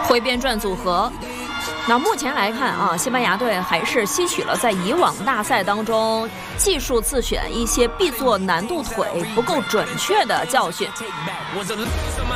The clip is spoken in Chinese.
回边转组合。那目前来看啊，西班牙队还是吸取了在以往大赛当中技术自选一些必做难度腿不够准确的教训。